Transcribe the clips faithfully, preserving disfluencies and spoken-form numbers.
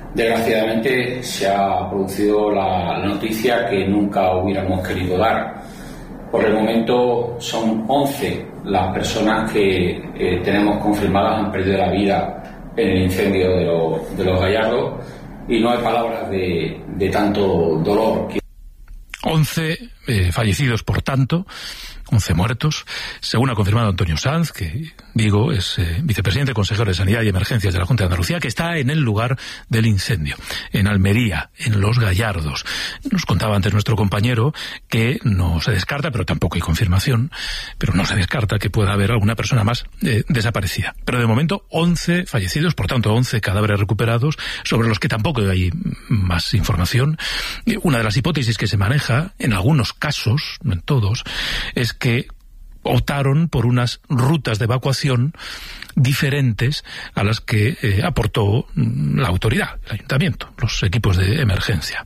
Desgraciadamente se ha producido la noticia que nunca hubiéramos querido dar. Por el momento son once las personas que eh, tenemos confirmadas han perdido la vida en el incendio de, lo, de los Gallardos, y no hay palabras de, de tanto dolor. once eh, fallecidos, por tanto, once muertos, según ha confirmado Antonio Sanz, que, digo, es eh, vicepresidente, consejero de Sanidad y Emergencias de la Junta de Andalucía, que está en el lugar del incendio, en Almería, en Los Gallardos. Nos contaba antes nuestro compañero que no se descarta, pero tampoco hay confirmación, pero no se descarta que pueda haber alguna persona más eh, desaparecida. Pero de momento, once fallecidos, por tanto, once cadáveres recuperados, sobre los que tampoco hay más información. Una de las hipótesis que se maneja, en algunos casos, no en todos, es que optaron por unas rutas de evacuación diferentes a las que eh, aportó la autoridad, el ayuntamiento, los equipos de emergencia.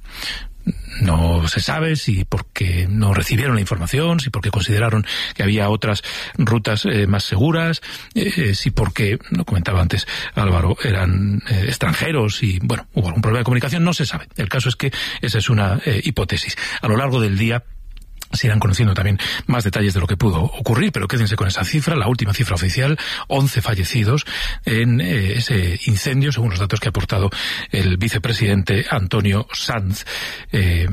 No se sabe si porque no recibieron la información, si porque consideraron que había otras rutas eh, más seguras, eh, si porque, lo comentaba antes Álvaro, eran eh, extranjeros y, bueno, hubo algún problema de comunicación, no se sabe. El caso es que esa es una eh, hipótesis. A lo largo del día se irán conociendo también más detalles de lo que pudo ocurrir, pero quédense con esa cifra, la última cifra oficial, once fallecidos en eh, ese incendio, según los datos que ha aportado el vicepresidente Antonio Sanz eh,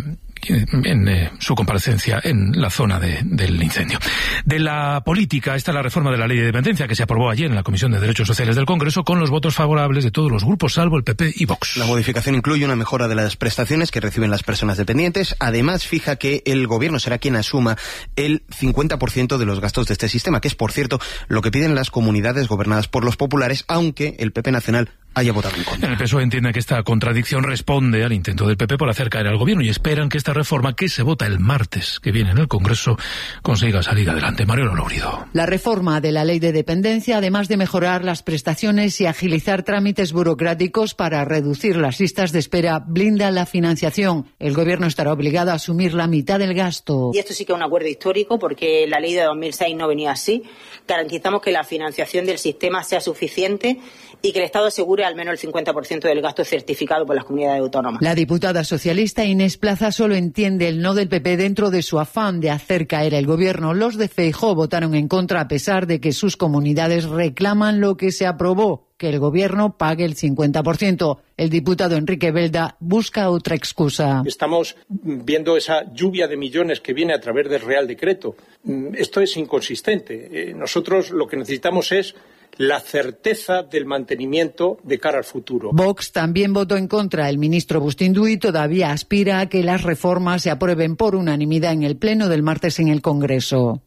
en eh, su comparecencia en la zona de, del incendio. De la política, esta es la reforma de la Ley de Dependencia que se aprobó ayer en la Comisión de Derechos Sociales del Congreso con los votos favorables de todos los grupos, salvo el P P y Vox. La modificación incluye una mejora de las prestaciones que reciben las personas dependientes. Además, fija que el Gobierno será quien asuma el cincuenta por ciento de los gastos de este sistema, que es, por cierto, lo que piden las comunidades gobernadas por los populares, aunque el P P nacional haya votado en contra. El P S O E entiende que esta contradicción responde al intento del P P por hacer caer al Gobierno y esperan que esta reforma, que se vota el martes que viene en el Congreso, consiga salir adelante. Mariano Lourido. La reforma de la Ley de Dependencia, además de mejorar las prestaciones y agilizar trámites burocráticos para reducir las listas de espera, blinda la financiación. El Gobierno estará obligado a asumir la mitad del gasto. Y esto sí que es un acuerdo histórico, porque la Ley de dos mil seis no venía así. Garantizamos que la financiación del sistema sea suficiente y que el Estado asegure al menos el cincuenta por ciento del gasto certificado por las comunidades autónomas. La diputada socialista Inés Plaza solo entiende el no del P P dentro de su afán de hacer caer el Gobierno. Los de Feijóo votaron en contra a pesar de que sus comunidades reclaman lo que se aprobó, que el Gobierno pague el cincuenta por ciento. El diputado Enrique Belda busca otra excusa. Estamos viendo esa lluvia de millones que viene a través del Real Decreto. Esto es inconsistente. Nosotros lo que necesitamos es la certeza del mantenimiento de cara al futuro. Vox también votó en contra. El ministro Bustinduy todavía aspira a que las reformas se aprueben por unanimidad en el pleno del martes en el Congreso.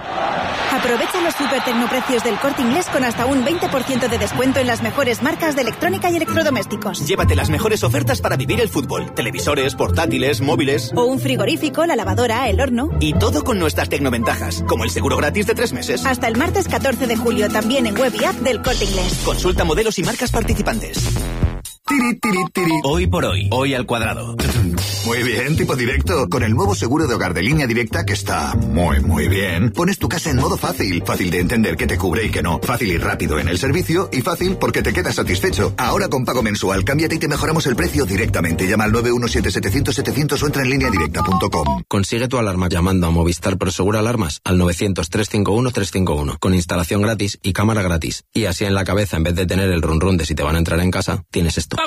Aprovecha los supertecnoprecios del Corte Inglés con hasta un veinte por ciento de descuento en las mejores marcas de electrónica y electrodomésticos. Llévate las mejores ofertas para vivir el fútbol. Televisores, portátiles, móviles. O un frigorífico, la lavadora, el horno. Y todo con nuestras tecnoventajas, como el seguro gratis de tres meses. Hasta el martes catorce de julio, también en web y app del Corte Inglés. Consulta modelos y marcas participantes. Tiri, tiri, tiri. Hoy por hoy, hoy al cuadrado. Muy bien, tipo directo. Con el nuevo seguro de hogar de Línea Directa, que está muy, muy bien, pones tu casa en modo fácil. Fácil de entender qué te cubre y qué no. Fácil y rápido en el servicio y fácil porque te quedas satisfecho. Ahora con pago mensual, cámbiate y te mejoramos el precio directamente. Llama al nueve uno siete setecientos setecientos o entra en línea directa punto com. Consigue tu alarma llamando a Movistar Prosegura Alarmas al novecientos, trescientos cincuenta y uno, trescientos cincuenta y uno con instalación gratis y cámara gratis. Y así en la cabeza, en vez de tener el run run de si te van a entrar en casa, tienes esto.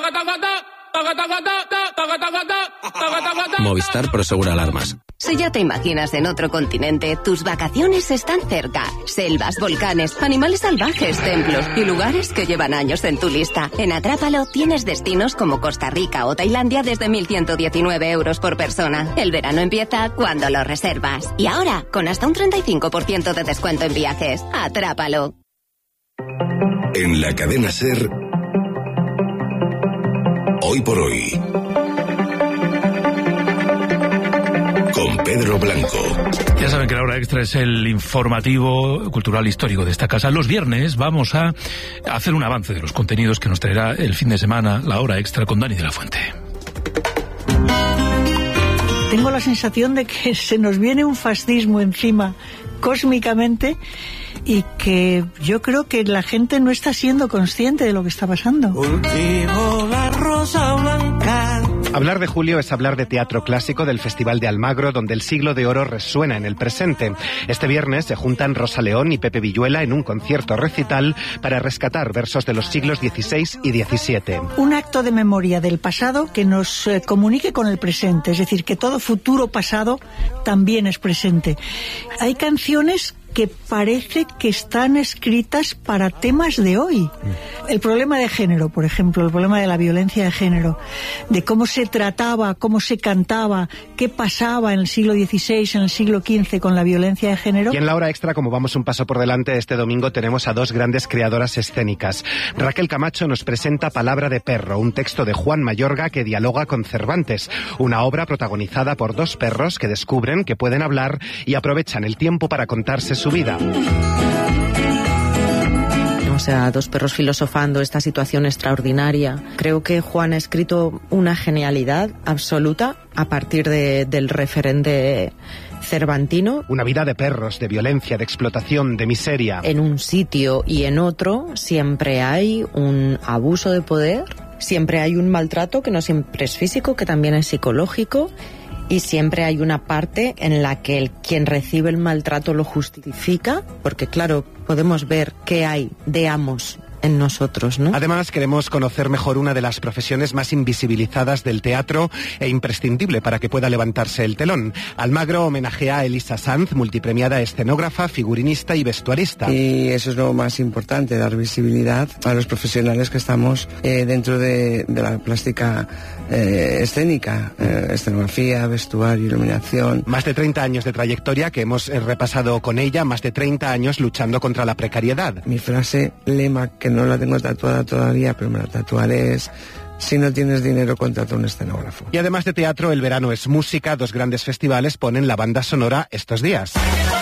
Movistar Prosegura Alarmas. Si ya te imaginas en otro continente, tus vacaciones están cerca. Selvas, volcanes, animales salvajes, templos y lugares que llevan años en tu lista. En Atrápalo tienes destinos como Costa Rica o Tailandia desde mil ciento diecinueve euros por persona. El verano empieza cuando lo reservas. Y ahora, con hasta un treinta y cinco por ciento de descuento en viajes. Atrápalo. En la cadena SER, Hoy por Hoy, con Pedro Blanco. Ya saben que la hora extra es el informativo cultural histórico de esta casa. Los viernes vamos a hacer un avance de los contenidos que nos traerá el fin de semana la hora extra con Dani de la Fuente. Tengo la sensación de que se nos viene un fascismo encima cósmicamente y que yo creo que la gente no está siendo consciente de lo que está pasando. Cultivo la rosa blanca. Hablar de Julio es hablar de teatro clásico del Festival de Almagro, donde el siglo de oro resuena en el presente. Este viernes se juntan Rosa León y Pepe Villuela en un concierto recital para rescatar versos de los siglos dieciséis y diecisiete. Un acto de memoria del pasado que nos eh, comunique con el presente, es decir, que todo futuro pasado también es presente. Hay canciones que parece que están escritas para temas de hoy. El problema de género, por ejemplo, el problema de la violencia de género, de cómo se trataba, cómo se cantaba, qué pasaba en el siglo dieciséis, en el siglo quince con la violencia de género. Y en la hora extra, como vamos un paso por delante, este domingo tenemos a dos grandes creadoras escénicas. Raquel Camacho nos presenta Palabra de perro, un texto de Juan Mayorga que dialoga con Cervantes, una obra protagonizada por dos perros que descubren que pueden hablar y aprovechan el tiempo para contarse su vida. O sea, dos perros filosofando esta situación extraordinaria. Creo que Juan ha escrito una genialidad absoluta a partir de, del referente cervantino. Una vida de perros, de violencia, de explotación, de miseria. En un sitio y en otro siempre hay un abuso de poder, siempre hay un maltrato que no siempre es físico, que también es psicológico. Y siempre hay una parte en la que el quien recibe el maltrato lo justifica, porque claro, podemos ver qué hay de amos en nosotros, ¿no? Además, queremos conocer mejor una de las profesiones más invisibilizadas del teatro e imprescindible para que pueda levantarse el telón. Almagro homenajea a Elisa Sanz, multipremiada escenógrafa, figurinista y vestuarista. Y eso es lo más importante, dar visibilidad a los profesionales que estamos eh, dentro de, de la plástica eh, escénica, eh, escenografía, vestuario, iluminación. Más de treinta años de trayectoria que hemos eh, repasado con ella, más de treinta años luchando contra la precariedad. Mi frase lema, que no la tengo tatuada todavía, pero me la tatuaré, es: si no tienes dinero, contrata un escenógrafo. Y además de teatro, el verano es música. Dos grandes festivales ponen la banda sonora estos días.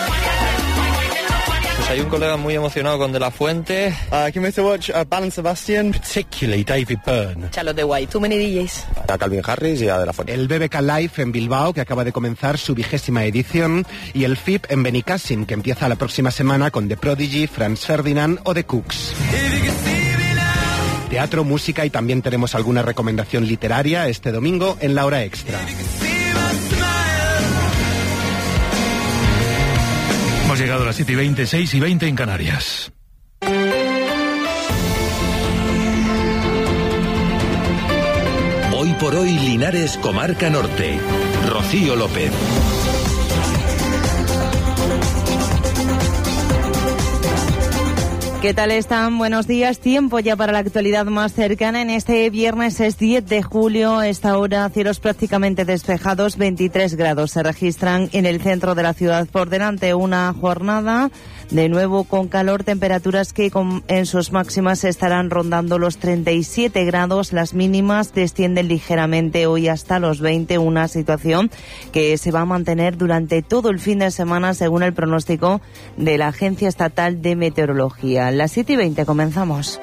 Pues hay un colega muy emocionado con De La Fuente. Uh, can we watch uh, Bal and Sebastian? Particularly David Byrne. Charlotte de White. Too many D Js. A Calvin Harris y a De La Fuente. El B B K Live en Bilbao, que acaba de comenzar su vigésima edición. Y el F I P en Benicàssim, que empieza la próxima semana con The Prodigy, Franz Ferdinand o The Cooks. Teatro, música y también tenemos alguna recomendación literaria este domingo en la hora extra. Hemos llegado a las siete y veinte, seis y veinte en Canarias. Hoy por hoy, Linares, Comarca Norte. Rocío López. ¿Qué tal están? Buenos días. Tiempo ya para la actualidad más cercana. En este viernes es diez de julio. A esta hora, cielos prácticamente despejados. veintitrés grados se registran en el centro de la ciudad. Por delante, una jornada de nuevo con calor. Temperaturas que con, en sus máximas estarán rondando los treinta y siete grados. Las mínimas descienden ligeramente hoy hasta los veinte. Una situación que se va a mantener durante todo el fin de semana, según el pronóstico de la Agencia Estatal de Meteorología. Las siete y veinte comenzamos.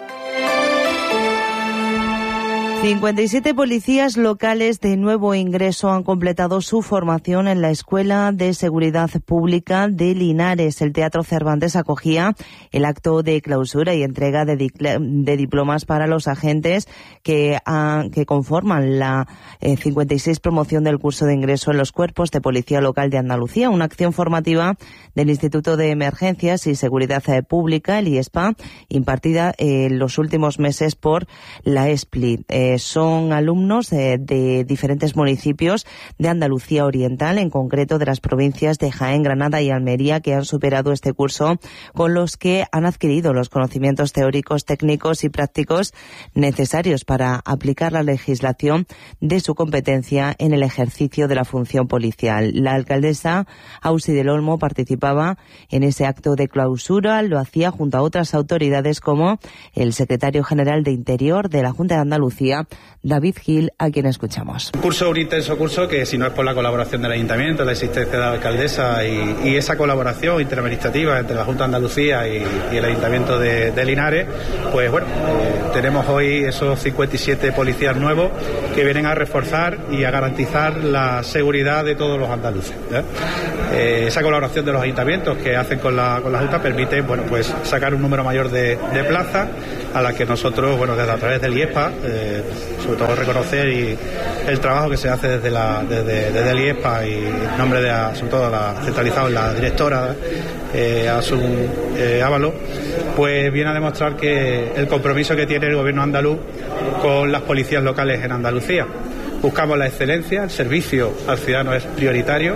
cincuenta y siete policías locales de nuevo ingreso han completado su formación en la Escuela de Seguridad Pública de Linares. El Teatro Cervantes acogía el acto de clausura y entrega de, di- de diplomas para los agentes que, han, que conforman la eh, cincuenta y seis promoción del curso de ingreso en los cuerpos de Policía Local de Andalucía, una acción formativa del Instituto de Emergencias y Seguridad Pública, el I E S P A, impartida en eh, los últimos meses por la E S P L I. Eh, son alumnos eh, de diferentes municipios de Andalucía Oriental, en concreto de las provincias de Jaén, Granada y Almería, que han superado este curso, con los que han adquirido los conocimientos teóricos, técnicos y prácticos necesarios para aplicar la legislación de su competencia en el ejercicio de la función policial. La alcaldesa Ausi del Olmo participaba en ese acto de clausura. Lo hacía junto a otras autoridades como el secretario general de Interior de la Junta de Andalucía, David Gil, a quien escuchamos. Un curso, un intenso curso que, si no es por la colaboración del Ayuntamiento, la existencia de la alcaldesa y, y esa colaboración interadministrativa entre la Junta de Andalucía y, y el Ayuntamiento de, de Linares, pues bueno, eh, tenemos hoy esos cincuenta y siete policías nuevos que vienen a reforzar y a garantizar la seguridad de todos los andaluces. ¿eh? Eh, esa colaboración de los ayuntamientos que hacen con la, con la Junta permite, bueno, pues sacar un número mayor de, de plazas a las que nosotros, bueno, desde a través del I E S P A, eh, sobre todo reconocer y el trabajo que se hace desde la desde, desde el I E S P A y en nombre de, sobre todo, la, centralizado en la directora eh, Asun eh, Ábalos, pues viene a demostrar que el compromiso que tiene el gobierno andaluz con las policías locales en Andalucía. Buscamos la excelencia, el servicio al ciudadano es prioritario.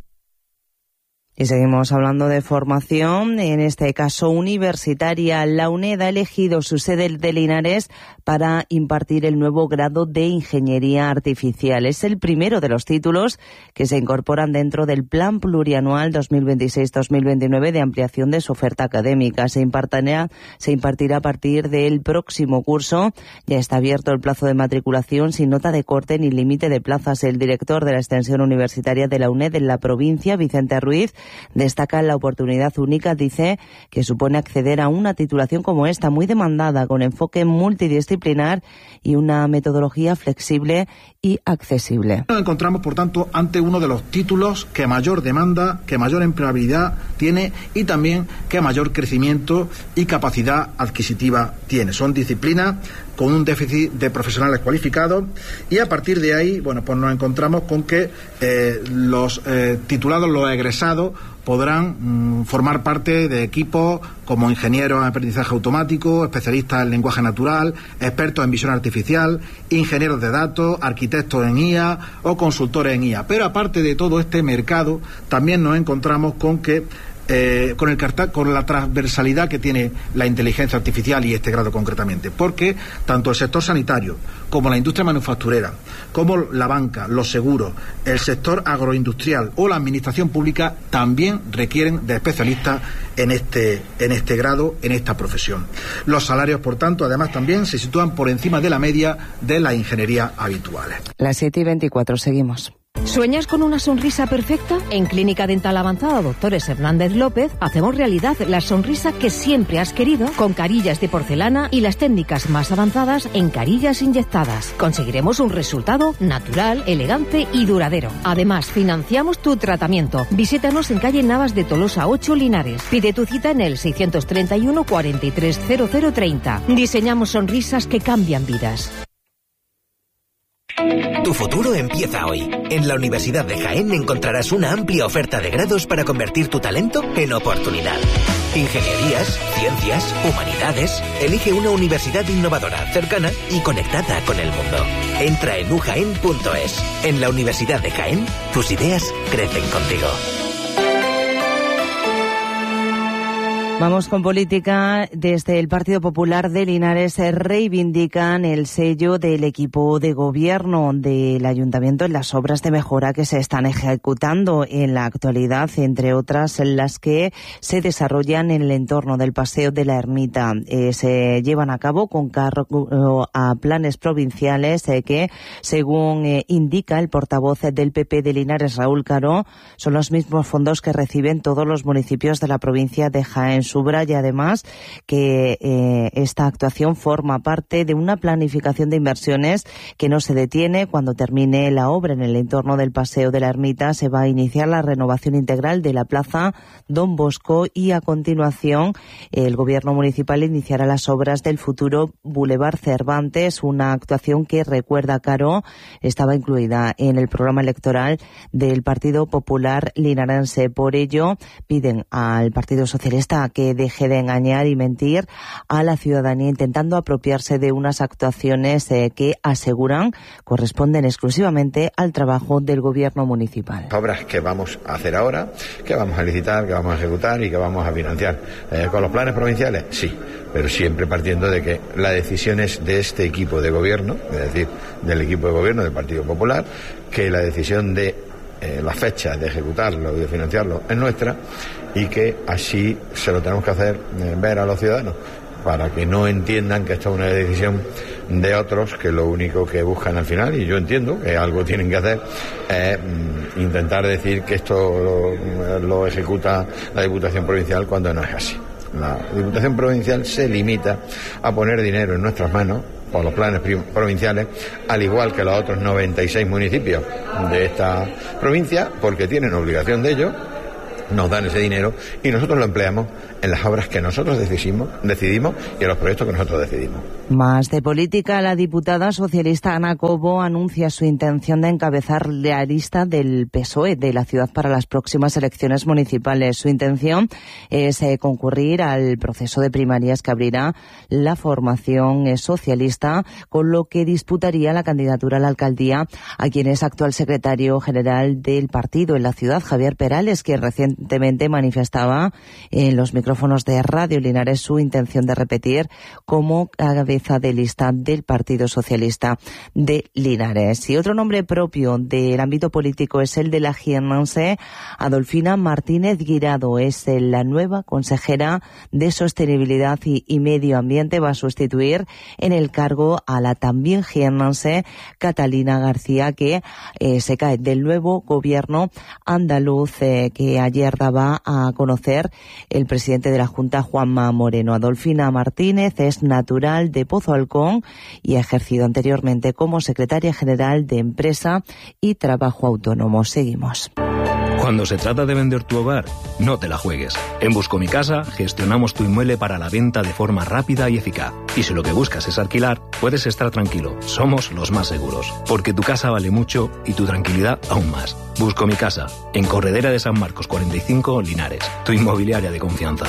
Y seguimos hablando de formación, en este caso universitaria. La UNED ha elegido su sede de Linares para impartir el nuevo grado de Ingeniería Artificial. Es el primero de los títulos que se incorporan dentro del Plan Plurianual dos mil veintiséis dos mil veintinueve de ampliación de su oferta académica. Se impartirá, se impartirá a partir del próximo curso. Ya está abierto el plazo de matriculación sin nota de corte ni límite de plazas. El director de la extensión universitaria de la UNED en la provincia, Vicente Ruiz, destaca la oportunidad única, dice, que supone acceder a una titulación como esta, muy demandada, con enfoque multidisciplinar y una metodología flexible y accesible. Nos encontramos, por tanto, ante uno de los títulos que mayor demanda, que mayor empleabilidad tiene y también que mayor crecimiento y capacidad adquisitiva tiene. Son disciplinas con un déficit de profesionales cualificados y a partir de ahí, bueno, pues nos encontramos con que eh, los eh, titulados, los egresados, podrán mmm, formar parte de equipos como ingenieros en aprendizaje automático, especialistas en lenguaje natural, expertos en visión artificial, ingenieros de datos, arquitectos en I A o consultores en I A. Pero aparte de todo este mercado, también nos encontramos con que Eh, con, el, con la transversalidad que tiene la inteligencia artificial y este grado concretamente, porque tanto el sector sanitario como la industria manufacturera, como la banca, los seguros, el sector agroindustrial o la administración pública también requieren de especialistas en este, en este grado, en esta profesión. Los salarios, por tanto, además también se sitúan por encima de la media de las ingenierías habituales. Las siete y veinticuatro, seguimos. ¿Sueñas con una sonrisa perfecta? En Clínica Dental Avanzada Doctores Hernández López hacemos realidad la sonrisa que siempre has querido con carillas de porcelana y las técnicas más avanzadas en carillas inyectadas. Conseguiremos un resultado natural, elegante y duradero. Además, financiamos tu tratamiento. Visítanos en calle Navas de Tolosa ocho, Linares. Pide tu cita en el seiscientos treinta y uno, cuarenta y tres cero cero treinta. Diseñamos sonrisas que cambian vidas. Tu futuro empieza hoy. En la Universidad de Jaén encontrarás una amplia oferta de grados para convertir tu talento en oportunidad. Ingenierías, ciencias, humanidades. Elige una universidad innovadora, cercana y conectada con el mundo. Entra en u jaén punto es. En la Universidad de Jaén, tus ideas crecen contigo. Vamos con política. Desde el Partido Popular de Linares reivindican el sello del equipo de gobierno del Ayuntamiento en las obras de mejora que se están ejecutando en la actualidad, entre otras las que se desarrollan en el entorno del Paseo de la Ermita. Eh, se llevan a cabo con cargo a planes provinciales eh, que, según eh, indica el portavoz del P P de Linares, Raúl Caro, son los mismos fondos que reciben todos los municipios de la provincia de Jaén. Subraya además que eh, esta actuación forma parte de una planificación de inversiones que no se detiene. Cuando termine la obra en el entorno del Paseo de la Ermita se va a iniciar la renovación integral de la Plaza Don Bosco y a continuación el Gobierno municipal iniciará las obras del futuro Boulevard Cervantes, una actuación que, recuerda Caro, estaba incluida en el programa electoral del Partido Popular linarense. Por ello piden al Partido Socialista que que deje de engañar y mentir a la ciudadanía intentando apropiarse de unas actuaciones eh, que aseguran corresponden exclusivamente al trabajo del gobierno municipal. Obras que vamos a hacer ahora, que vamos a licitar, que vamos a ejecutar y que vamos a financiar. Eh, ¿Con los planes provinciales? Sí, pero siempre partiendo de que la decisión es de este equipo de gobierno, es decir, del equipo de gobierno del Partido Popular, que la decisión de eh, la fecha de ejecutarlo y de financiarlo es nuestra, y que así se lo tenemos que hacer eh, ver a los ciudadanos, para que no entiendan que esto es una decisión de otros que lo único que buscan al final, y yo entiendo que algo tienen que hacer, es mm, intentar decir que esto lo, lo ejecuta la Diputación Provincial cuando no es así. La Diputación Provincial se limita a poner dinero en nuestras manos por los planes provinciales, al igual que los otros noventa y seis municipios de esta provincia, porque tienen obligación de ello, nos dan ese dinero y nosotros lo empleamos en las obras que nosotros decidimos, decidimos y en los proyectos que nosotros decidimos. Más de política, la diputada socialista Ana Cobo anuncia su intención de encabezar la lista del P S O E de la ciudad para las próximas elecciones municipales. Su intención es eh, concurrir al proceso de primarias que abrirá la formación eh, socialista, con lo que disputaría la candidatura a la alcaldía a quien es actual secretario general del partido en la ciudad, Javier Perales, que recientemente manifestaba en los micrófonos de Radio Linares su intención de repetir como cabeza de lista del Partido Socialista de Linares. Y otro nombre propio del ámbito político es el de la jiennense Adolfina Martínez Guirado. Es la nueva consejera de Sostenibilidad y, y Medio Ambiente. Va a sustituir en el cargo a la también jiennense Catalina García, que eh, se cae del nuevo gobierno andaluz eh, que ayer daba a conocer el presidente de la Junta, Juanma Moreno. Adolfina Martínez es natural de Pozo Alcón y ha ejercido anteriormente como secretaria general de Empresa y Trabajo Autónomo. Seguimos. Cuando se trata de vender tu hogar, no te la juegues. En Busco Mi Casa gestionamos tu inmueble para la venta de forma rápida y eficaz. Y si lo que buscas es alquilar, puedes estar tranquilo. Somos los más seguros. Porque tu casa vale mucho y tu tranquilidad aún más. Busco Mi Casa, en Corredera de San Marcos cuarenta y cinco, Linares. Tu inmobiliaria de confianza.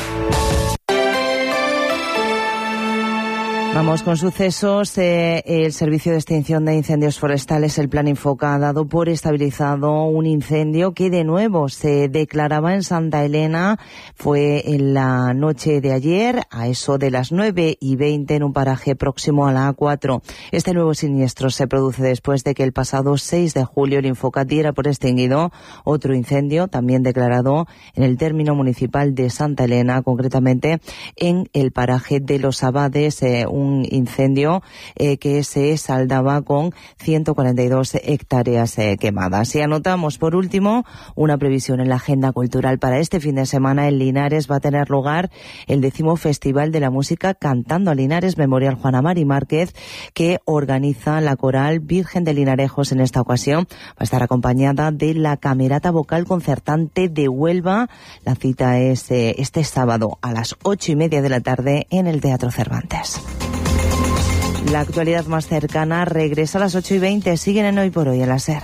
Vamos con sucesos. Eh, el Servicio de Extinción de Incendios Forestales, el Plan Infoca, ha dado por estabilizado un incendio que de nuevo se declaraba en Santa Elena. Fue en la noche de ayer, a eso de las nueve y veinte, en un paraje próximo a la A cuatro. Este nuevo siniestro se produce después de que el pasado seis de julio el Infoca diera por extinguido otro incendio, también declarado en el término municipal de Santa Elena, concretamente en el paraje de Los Abades, eh, un incendio eh, que se saldaba con ciento cuarenta y dos hectáreas eh, quemadas. Y anotamos, por último, una previsión en la agenda cultural para este fin de semana. En Linares va a tener lugar el décimo Festival de la Música Cantando a Linares, Memorial Juana Mari Márquez, que organiza la Coral Virgen de Linarejos. En esta ocasión va a estar acompañada de la Camerata Vocal Concertante de Huelva. La cita es eh, este sábado a las ocho y media de la tarde en el Teatro Cervantes. La actualidad más cercana regresa a las ocho y veinte. Siguen en Hoy por Hoy en la SER.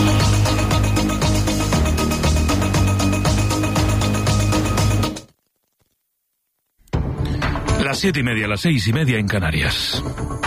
Las siete y media, las seis y media en Canarias.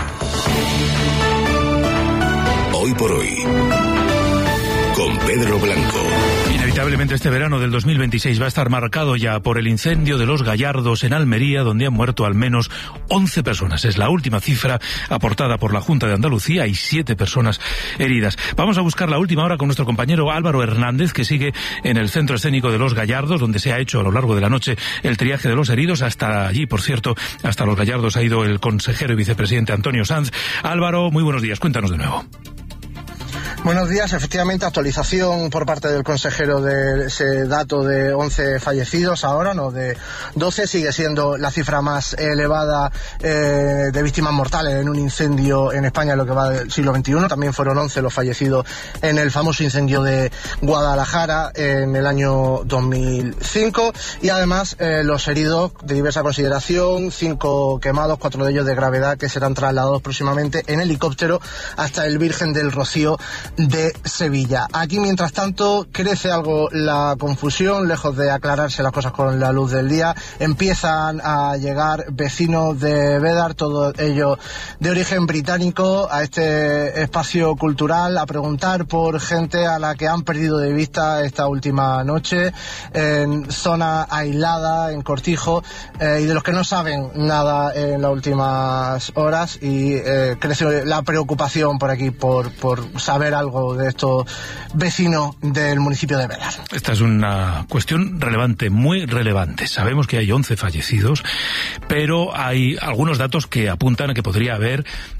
Hoy por Hoy, con Pedro Blanco. Inevitablemente este verano del dos mil veintiséis va a estar marcado ya por el incendio de Los Gallardos en Almería, donde han muerto al menos once personas. Es la última cifra aportada por la Junta de Andalucía y siete personas heridas. Vamos a buscar la última hora con nuestro compañero Álvaro Hernández, que sigue en el Centro Escénico de Los Gallardos, donde se ha hecho a lo largo de la noche el triaje de los heridos. Hasta allí, por cierto, hasta Los Gallardos ha ido el consejero y vicepresidente Antonio Sanz. Álvaro, muy buenos días. Cuéntanos de nuevo. Buenos días. Efectivamente, actualización por parte del consejero de ese dato de once fallecidos ahora, no de doce. Sigue siendo la cifra más elevada eh, de víctimas mortales en un incendio en España en lo que va del siglo veintiuno. También fueron once los fallecidos en el famoso incendio de Guadalajara en el año dos mil cinco. Y además eh, los heridos de diversa consideración, cinco quemados, cuatro de ellos de gravedad, que serán trasladados próximamente en helicóptero hasta el Virgen del Rocío de Sevilla. Aquí, mientras tanto, crece algo la confusión, lejos de aclararse las cosas con la luz del día. Empiezan a llegar vecinos de Bédar, todos ellos de origen británico, a este espacio cultural, a preguntar por gente a la que han perdido de vista esta última noche, en zona aislada, en Cortijo, eh, y de los que no saben nada en las últimas horas, y eh, crece la preocupación por aquí por, por saber algo de estos vecinos del municipio de Bédar. Esta es una cuestión relevante, muy relevante. Sabemos que hay once fallecidos, pero hay algunos datos que apuntan a que podría haber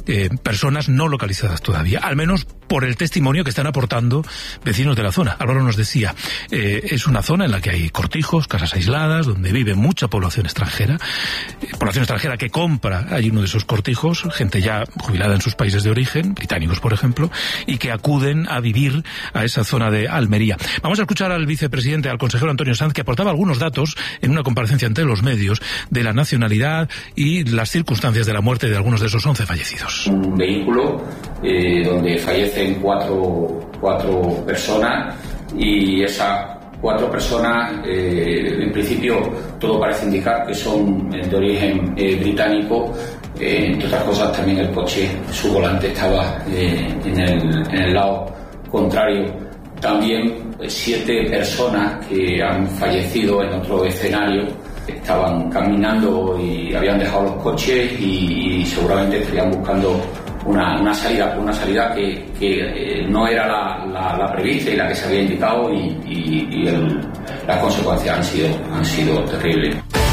eh, personas no localizadas todavía, al menos por el testimonio que están aportando vecinos de la zona. Álvaro nos decía, eh, es una zona en la que hay cortijos, casas aisladas, donde vive mucha población extranjera, eh, población extranjera que compra allí uno de esos cortijos, gente ya jubilada en sus países de origen, británicos por ejemplo, y que acuden a vivir a esa zona de Almería. Vamos a escuchar al vicepresidente, al consejero Antonio Sanz, que aportaba algunos datos en una comparecencia ante los medios de la nacionalidad y las circunstancias de la muerte de algunos de esos once fallecidos. Un vehículo eh, donde fallecen cuatro, cuatro personas y esas cuatro personas, eh, en principio todo parece indicar que son de origen eh, británico. Eh, entre otras cosas también el coche, su volante estaba eh, en, el, en el lado contrario. También eh, siete personas que han fallecido en otro escenario estaban caminando y habían dejado los coches y, y seguramente estarían buscando una, una salida, una salida que, que eh, no era la, la, la prevista y la que se había indicado y, y, y el, las consecuencias han sido, han sido terribles.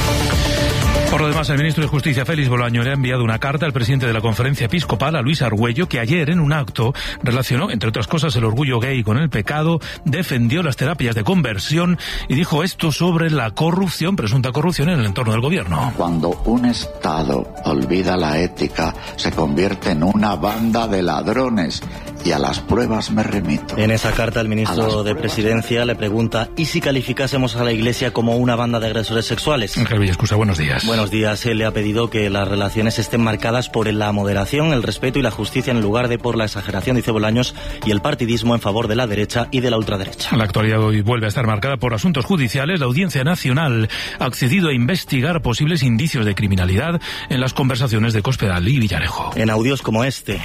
Por lo demás, el ministro de Justicia, Félix Bolaño, le ha enviado una carta al presidente de la Conferencia Episcopal, a Luis Argüello, que ayer en un acto relacionó, entre otras cosas, el orgullo gay con el pecado, defendió las terapias de conversión y dijo esto sobre la corrupción, presunta corrupción en el entorno del gobierno. Cuando un Estado olvida la ética, se convierte en una banda de ladrones. Y a las pruebas me remito. En esa carta el ministro de Presidencia le pregunta, ¿y si calificásemos a la Iglesia como una banda de agresores sexuales? Ángel Villescusa, buenos días. Buenos días. Él le ha pedido que las relaciones estén marcadas por la moderación, el respeto y la justicia en lugar de por la exageración, dice Bolaños, y el partidismo en favor de la derecha y de la ultraderecha. La actualidad hoy vuelve a estar marcada por asuntos judiciales. La Audiencia Nacional ha accedido a investigar posibles indicios de criminalidad en las conversaciones de Cospedal y Villarejo. En audios como este.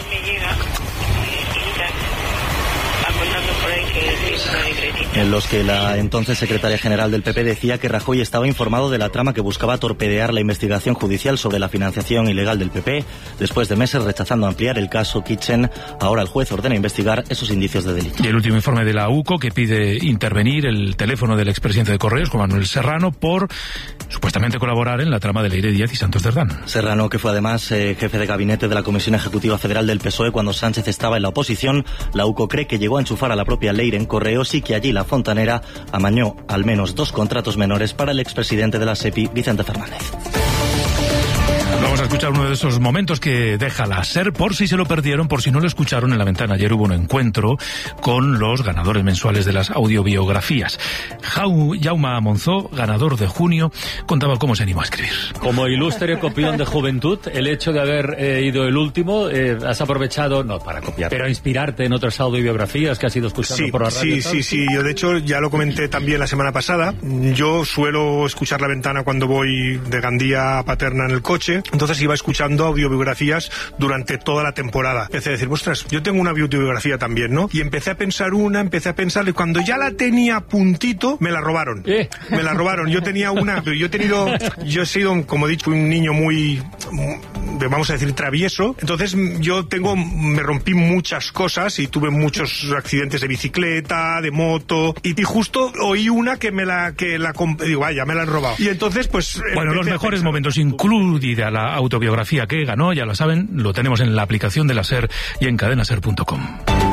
En los que la entonces secretaria general del P P decía que Rajoy estaba informado de la trama que buscaba torpedear la investigación judicial sobre la financiación ilegal del P P. Después de meses rechazando ampliar el caso Kitchen, ahora el juez ordena investigar esos indicios de delito. Y el último informe de la U C O, que pide intervenir el teléfono del expresidente de Correos, Juan Manuel Serrano, por supuestamente colaborar en la trama de Leire Díaz y Santos Cerdán. Serrano, que fue además eh, jefe de gabinete de la Comisión Ejecutiva Federal del P S O E cuando Sánchez estaba en la oposición, la U C O cree que llegó a enchufar a la propia Leire en Correos y que allí la Fontanera amañó al menos dos contratos menores para el expresidente de la SEPI, Vicente Fernández. Vamos a escuchar uno de esos momentos que deja la SER, por si se lo perdieron, por si no lo escucharon. En La Ventana ayer hubo un encuentro con los ganadores mensuales de las audiobiografías. Jau, Jaume Monzó, ganador de junio, contaba cómo se animó a escribir. Como ilustre copión de juventud, el hecho de haber eh, ido el último, eh, has aprovechado, no para copiar, pero inspirarte en otras audiobiografías que has ido escuchando sí, por la radio. Sí, sí, sí. Yo de hecho ya lo comenté también la semana pasada. Yo suelo escuchar La Ventana cuando voy de Gandía a Paterna en el coche. Entonces iba escuchando audiobiografías durante toda la temporada. Empecé a decir, ostras, yo tengo una audiobiografía también, ¿no? Y empecé a pensar una, empecé a pensar, y cuando ya la tenía a puntito, me la robaron. ¿Eh? Me la robaron. Yo tenía una, pero yo he tenido, yo he sido, como he dicho, un niño muy, vamos a decir, travieso. Entonces yo tengo, me rompí muchas cosas y tuve muchos accidentes de bicicleta, de moto, y, y justo oí una que me la, que la, digo, vaya, me la han robado. Y entonces, pues... Bueno, los mejores momentos, incluida la autobiografía que ganó, ya lo saben, lo tenemos en la aplicación de la SER y en cadena ser punto com.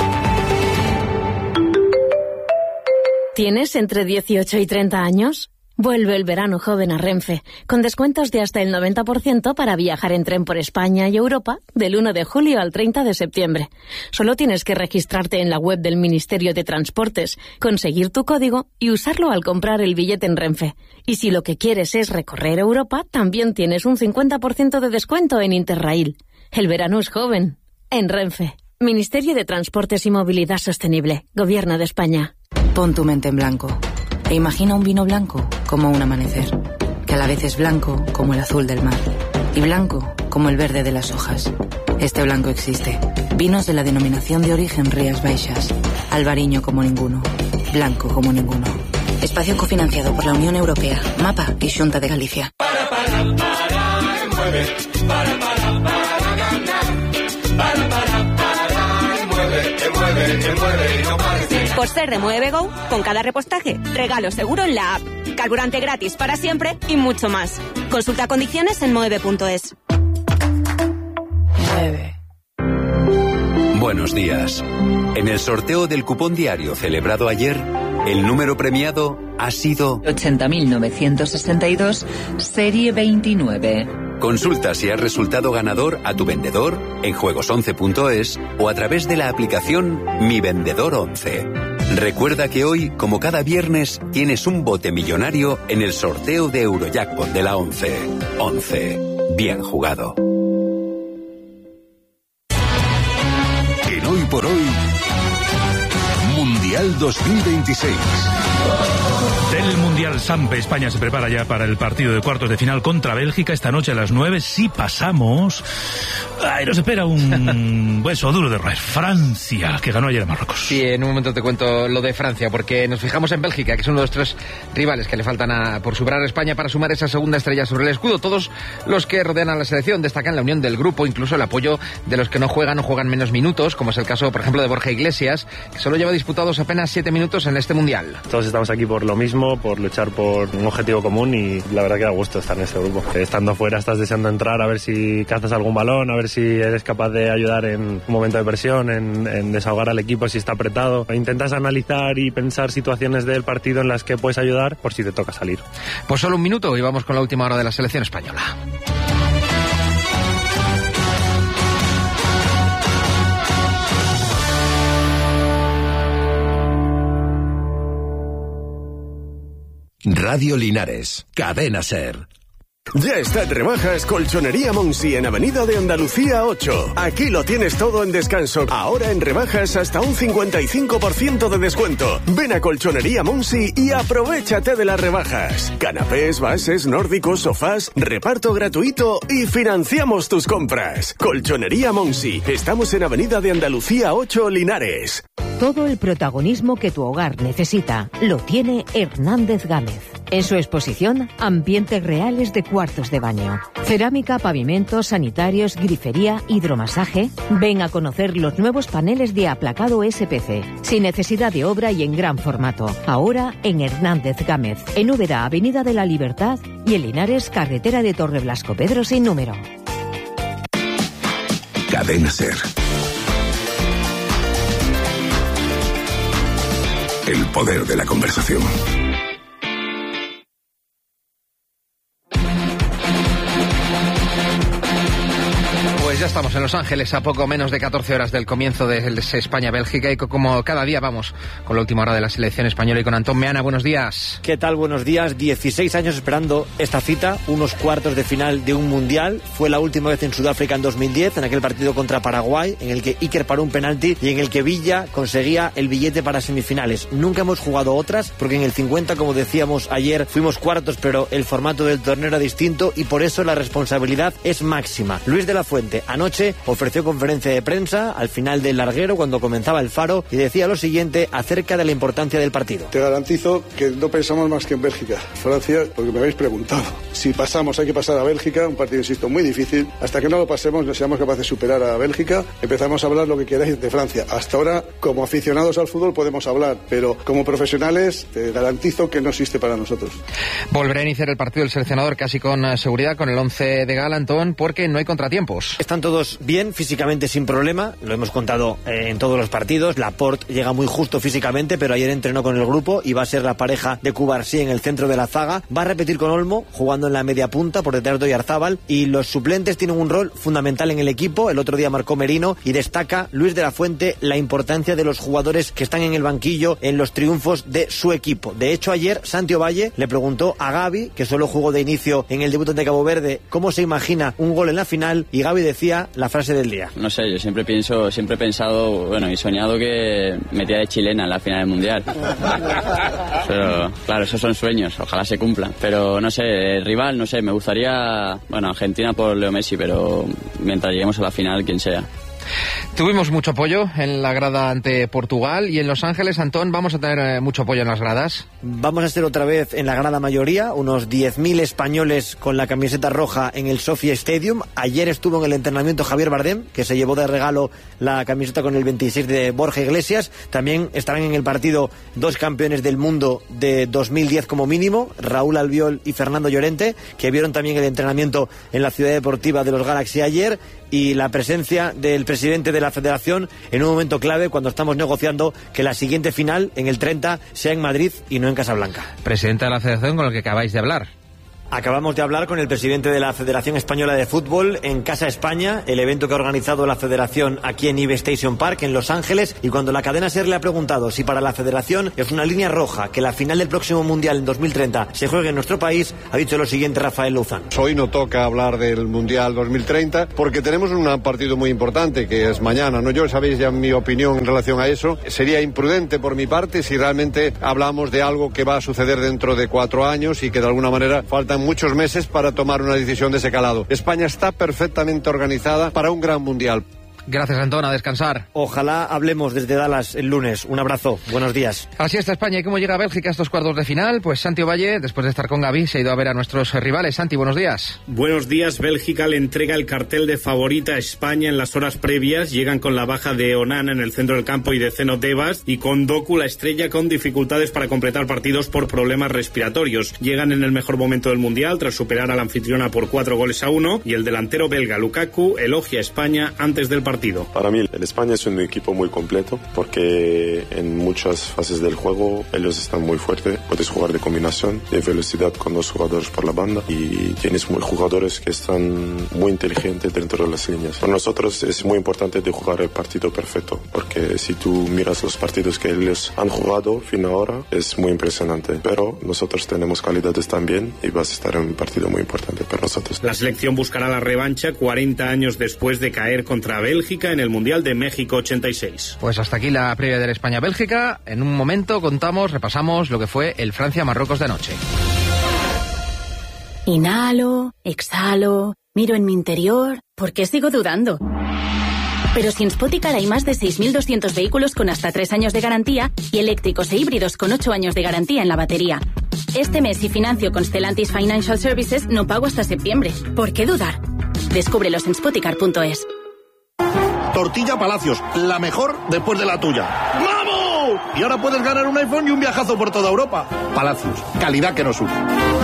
¿Tienes entre dieciocho y treinta años? Vuelve el verano joven a Renfe, con descuentos de hasta el noventa por ciento para viajar en tren por España y Europa del uno de julio al treinta de septiembre. Solo tienes que registrarte en la web del Ministerio de Transportes, conseguir tu código y usarlo al comprar el billete en Renfe. Y si lo que quieres es recorrer Europa, también tienes un cincuenta por ciento de descuento en Interrail. El verano es joven. En Renfe. Ministerio de Transportes y Movilidad Sostenible. Gobierno de España. Pon tu mente en blanco. E imagina un vino blanco como un amanecer, que a la vez es blanco como el azul del mar y blanco como el verde de las hojas. Este blanco existe. Vinos de la denominación de origen Rías Baixas. Albariño como ninguno. Blanco como ninguno. Espacio cofinanciado por la Unión Europea, MAPA y Xunta de Galicia. Para, para, para, mueve. Para, para, para ganar. Para, para, para, mueve, que mueve, que mueve y no parece. Por ser Remueve Go, con cada repostaje, regalo seguro en la app, carburante gratis para siempre y mucho más. Consulta condiciones en moeve punto es. mueve. Buenos días. En el sorteo del cupón diario celebrado ayer, el número premiado ha sido ochenta mil novecientos sesenta y dos, serie veintinueve. Consulta si has resultado ganador a tu vendedor en juegos once punto es o a través de la aplicación Mi Vendedor once. Recuerda que hoy, como cada viernes, tienes un bote millonario en el sorteo de Eurojackpot de la once. once. Bien jugado. En Hoy por Hoy, Mundial dos mil veintiséis. Del Mundial Sampe, España se prepara ya para el partido de cuartos de final contra Bélgica esta noche a las nueve. Si pasamos, ay, nos espera un hueso duro de roer. Francia, que ganó ayer a Marruecos. Sí, en un momento te cuento lo de Francia, porque nos fijamos en Bélgica, que es uno de los tres rivales que le faltan a, por superar a España para sumar esa segunda estrella sobre el escudo. Todos los que rodean a la selección destacan la unión del grupo, incluso el apoyo de los que no juegan o juegan menos minutos, como es el caso, por ejemplo, de Borja Iglesias, que solo lleva disputados apenas siete minutos en este Mundial. Todos estamos aquí por lo mismo, por luchar por un objetivo común, y la verdad que da gusto estar en este grupo. Estando fuera estás deseando entrar a ver si cazas algún balón, a ver si eres capaz de ayudar en un momento de presión, en, en desahogar al equipo si está apretado. Intentas analizar y pensar situaciones del partido en las que puedes ayudar por si te toca salir. Pues solo un minuto y vamos con la última hora de la selección española. Radio Linares, Cadena Ser. Ya está en rebajas Colchonería Monsi en Avenida de Andalucía ocho. Aquí lo tienes todo en descanso. Ahora en rebajas hasta un cincuenta y cinco por ciento de descuento. Ven a Colchonería Monsi y aprovéchate de las rebajas. Canapés, bases, nórdicos, sofás, reparto gratuito y financiamos tus compras. Colchonería Monsi. Estamos en Avenida de Andalucía ocho, Linares. Todo el protagonismo que tu hogar necesita lo tiene Hernández Gámez. En su exposición, Ambientes Reales de Cuartos de Baño. Cerámica, pavimentos, sanitarios, grifería, hidromasaje. Ven a conocer los nuevos paneles de aplacado S P C. Sin necesidad de obra y en gran formato. Ahora en Hernández Gámez. En Úbeda, Avenida de la Libertad, y en Linares, carretera de Torreblasco Pedro sin número. Cadena Ser. El poder de la conversación. Pues ya estamos en Los Ángeles, a poco menos de catorce horas del comienzo de España-Bélgica, y como cada día vamos con la última hora de la selección española y con Antón Meana. Buenos días. ¿Qué tal? Buenos días. dieciséis años esperando esta cita, unos cuartos de final de un Mundial. Fue la última vez en Sudáfrica en dos mil diez, en aquel partido contra Paraguay, en el que Iker paró un penalti y en el que Villa conseguía el billete para semifinales. Nunca hemos jugado otras, porque en el cincuenta, como decíamos ayer, fuimos cuartos, pero el formato del torneo era distinto y por eso la responsabilidad es máxima. Luis de la Fuente anoche ofreció conferencia de prensa al final del larguero, cuando comenzaba el Faro, y decía lo siguiente acerca de la importancia del partido. Te garantizo que no pensamos más que en Bélgica. Francia, porque me habéis preguntado. Si pasamos, hay que pasar a Bélgica, un partido, insisto, muy difícil. Hasta que no lo pasemos, no seamos capaces de superar a Bélgica, empezamos a hablar lo que queráis de Francia. Hasta ahora, como aficionados al fútbol podemos hablar, pero como profesionales te garantizo que no existe para nosotros. Volverá a iniciar el partido del seleccionador casi con seguridad, con el once de gala, Antón, porque no hay contratiempos. Están todos bien, físicamente sin problema, lo hemos contado eh, en todos los partidos. Laporte llega muy justo físicamente, pero ayer entrenó con el grupo y va a ser la pareja de Cubarsí en el centro de la zaga. Va a repetir con Olmo, jugando en la media punta por detrás de Oyarzábal, y los suplentes tienen un rol fundamental en el equipo. El otro día marcó Merino, y destaca Luis de la Fuente la importancia de los jugadores que están en el banquillo en los triunfos de su equipo. De hecho, ayer Santi Ovalle le preguntó a Gavi, que solo jugó de inicio en el debut ante Cabo Verde, cómo se imagina un gol en la final, y Gavi decía la frase del día. No sé, yo siempre pienso, siempre he pensado, bueno, y soñado que metía de chilena en la final del Mundial. Pero, claro, esos son sueños, ojalá se cumplan. Pero, no sé, el rival, no sé, me gustaría, bueno, Argentina por Leo Messi, pero mientras lleguemos a la final, quien sea. Tuvimos mucho apoyo en la grada ante Portugal y en Los Ángeles, Antón, vamos a tener eh, mucho apoyo en las gradas. Vamos a estar otra vez en la grada mayoría, unos diez mil españoles con la camiseta roja en el Sophie Stadium. Ayer estuvo en el entrenamiento Javier Bardem, que se llevó de regalo la camiseta con el veintiséis de Borja Iglesias. También estarán en el partido dos campeones del mundo de dos mil diez como mínimo, Raúl Albiol y Fernando Llorente, que vieron también el entrenamiento en la ciudad deportiva de los Galaxy ayer, y la presencia del presidente de la Federación en un momento clave cuando estamos negociando que la siguiente final, en el treinta, sea en Madrid y no en Casablanca. Presidente de la Federación con el que acabáis de hablar. Acabamos de hablar con el presidente de la Federación Española de Fútbol en Casa España, el evento que ha organizado la Federación aquí en Ibe Station Park, en Los Ángeles, y cuando la cadena SER le ha preguntado si para la Federación es una línea roja que la final del próximo Mundial en dos mil treinta se juegue en nuestro país, ha dicho lo siguiente Rafael Luzán. Hoy no toca hablar del Mundial dos mil treinta porque tenemos un partido muy importante que es mañana, ¿no? Yo sabéis ya mi opinión en relación a eso. Sería imprudente por mi parte si realmente hablamos de algo que va a suceder dentro de cuatro años y que de alguna manera faltan muchos meses para tomar una decisión de ese calado. España está perfectamente organizada para un gran mundial. Gracias, Antón, a descansar. Ojalá hablemos desde Dallas el lunes. Un abrazo, buenos días. Así está España. ¿Y cómo llega Bélgica a estos cuartos de final? Pues Santi Ovalle, después de estar con Gaby, se ha ido a ver a nuestros rivales. Santi, buenos días. Buenos días. Bélgica le entrega el cartel de favorita a España en las horas previas. Llegan con la baja de Onana en el centro del campo y de Zeno Tebas, y con Doku, la estrella, con dificultades para completar partidos por problemas respiratorios. Llegan en el mejor momento del Mundial tras superar a la anfitriona por cuatro goles a uno, y el delantero belga Lukaku elogia a España antes del partido. Para mí el España es un equipo muy completo porque en muchas fases del juego ellos están muy fuertes. Puedes jugar de combinación, de velocidad con dos jugadores por la banda, y tienes muy jugadores que están muy inteligentes dentro de las líneas. Para nosotros es muy importante de jugar el partido perfecto, porque si tú miras los partidos que ellos han jugado fin ahora es muy impresionante, pero nosotros tenemos calidades también y vas a estar en un partido muy importante para nosotros. La selección buscará la revancha cuarenta años después de caer contra Bélgica en el Mundial de México ochenta y seis. Pues hasta aquí la previa de la España-Bélgica. En un momento contamos, repasamos lo que fue el Francia-Marruecos de anoche. Inhalo, exhalo, miro en mi interior. ¿Por qué sigo dudando? Pero si en Spoticar hay más de seis mil doscientos vehículos con hasta tres años de garantía y eléctricos e híbridos con ocho años de garantía en la batería. Este mes, si financio con Stellantis Financial Services, no pago hasta septiembre. ¿Por qué dudar? Descúbrelos en spoticar punto es. Tortilla Palacios, la mejor después de la tuya. ¡Vamos! Y ahora puedes ganar un iPhone y un viajazo por toda Europa. Palacios, calidad que nos une.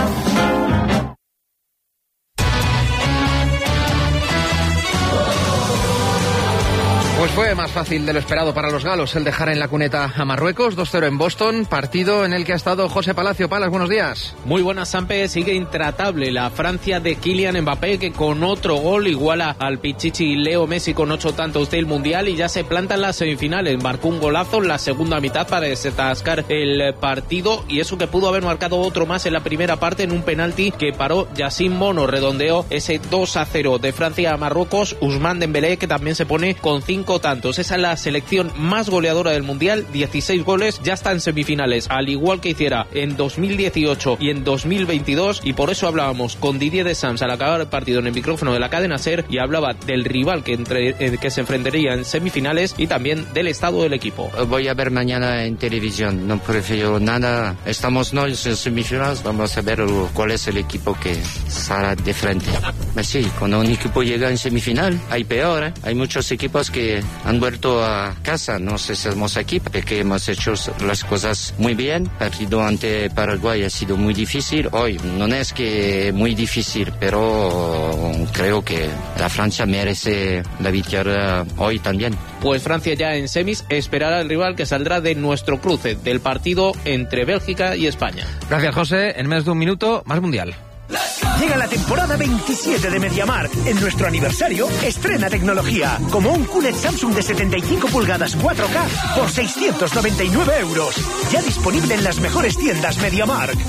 Pues fue más fácil de lo esperado para los galos el dejar en la cuneta a Marruecos, dos cero en Boston, partido en el que ha estado José Palacio. Palas, buenos días. Muy buenas, Sampe. Sigue intratable la Francia de Kylian Mbappé, que con otro gol iguala al Pichichi Leo Messi con ocho tantos del Mundial y ya se planta en las semifinales. Marcó un golazo en la segunda mitad para desatascar el partido, y eso que pudo haber marcado otro más en la primera parte en un penalti que paró Yacine Bono. Redondeó ese dos a cero de Francia a Marruecos. Ousmane Dembélé, que también se pone con cinco tantos. Esa es la selección más goleadora del Mundial, dieciséis goles, ya está en semifinales, al igual que hiciera en dos mil dieciocho y en dos mil veintidós, y por eso hablábamos con Didier Deschamps al acabar el partido en el micrófono de la cadena SER, y hablaba del rival que, entre, eh, que se enfrentaría en semifinales y también del estado del equipo. Voy a ver mañana en televisión, no prefiero nada. Estamos no en semifinales, vamos a ver cuál es el equipo que estará de frente. Pues sí, cuando un equipo llega en semifinal, hay peor, ¿eh? Hay muchos equipos que han vuelto a casa, no sé si somos aquí, porque hemos hecho las cosas muy bien. El partido ante Paraguay ha sido muy difícil. Hoy no es que muy difícil, pero creo que la Francia merece la victoria hoy también. Pues Francia ya en semis esperará al rival que saldrá de nuestro cruce, del partido entre Bélgica y España. Gracias, José. En menos de un minuto, más Mundial. Llega la temporada veintisiete de MediaMarkt. En nuestro aniversario, estrena tecnología, como un Q L E D Samsung de setenta y cinco pulgadas cuatro K por seiscientos noventa y nueve euros. Ya disponible en las mejores tiendas MediaMarkt.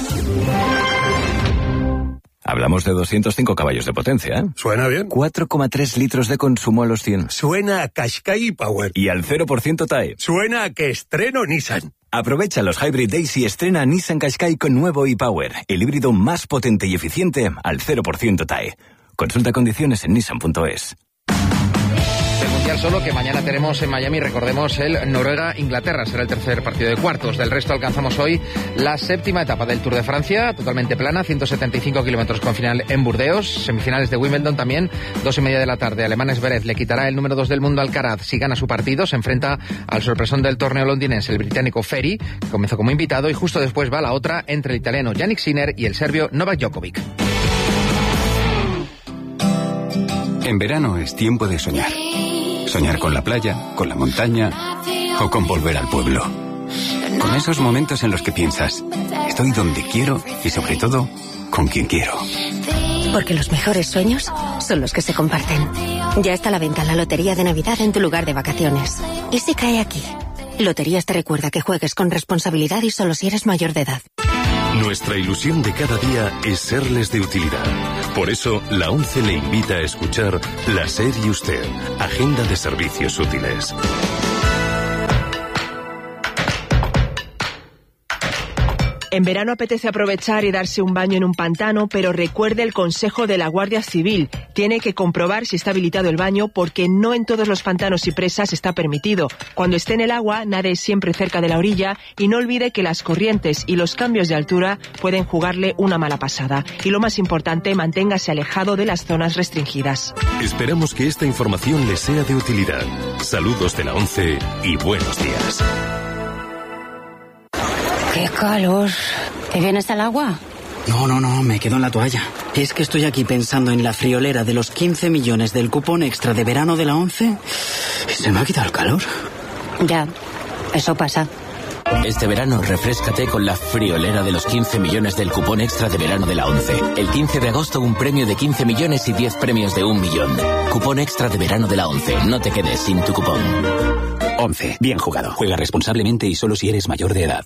Hablamos de doscientos cinco caballos de potencia, ¿eh? Suena bien. cuatro coma tres litros de consumo a los cien. Suena a Qashqai Power. Y al cero por ciento T A E. Suena a que estreno Nissan. Aprovecha los Hybrid Days y estrena Nissan Qashqai con nuevo e-Power, el híbrido más potente y eficiente al cero por ciento T A E. Consulta condiciones en nissan punto es. Mundial, solo que mañana tenemos en Miami, recordemos, el Noruega-Inglaterra. Será el tercer partido de cuartos. Del resto alcanzamos hoy la séptima etapa del Tour de Francia, totalmente plana, ciento setenta y cinco kilómetros con final en Burdeos. Semifinales de Wimbledon también, dos y media de la tarde. Alemán Zverev le quitará el número dos del mundo Alcaraz si gana su partido. Se enfrenta al sorpresón del torneo londinense, el británico Ferry, que comenzó como invitado, y justo después va la otra entre el italiano Yannick Sinner y el serbio Novak Djokovic. En verano es tiempo de soñar. Soñar con la playa, con la montaña o con volver al pueblo. Con esos momentos en los que piensas, estoy donde quiero y sobre todo, con quien quiero. Porque los mejores sueños son los que se comparten. Ya está a la venta la Lotería de Navidad en tu lugar de vacaciones. ¿Y si cae aquí? Loterías te recuerda que juegues con responsabilidad y solo si eres mayor de edad. Nuestra ilusión de cada día es serles de utilidad. Por eso, la ONCE le invita a escuchar La SER y Usted, Agenda de Servicios Útiles. En verano apetece aprovechar y darse un baño en un pantano, pero recuerde el consejo de la Guardia Civil. Tiene que comprobar si está habilitado el baño porque no en todos los pantanos y presas está permitido. Cuando esté en el agua, nade siempre cerca de la orilla y no olvide que las corrientes y los cambios de altura pueden jugarle una mala pasada. Y lo más importante, manténgase alejado de las zonas restringidas. Esperamos que esta información les sea de utilidad. Saludos de la ONCE y buenos días. ¡Qué calor! ¿Te vienes al agua? No, no, no, me quedo en la toalla. Es que estoy aquí pensando en la friolera de los quince millones del cupón extra de verano de la ONCE y se me ha quitado el calor. Ya, eso pasa. Este verano refréscate con la friolera de los quince millones del cupón extra de verano de la ONCE. El quince de agosto un premio de quince millones y diez premios de un millón. Cupón extra de verano de la ONCE. No te quedes sin tu cupón. ONCE. Bien jugado. Juega responsablemente y solo si eres mayor de edad.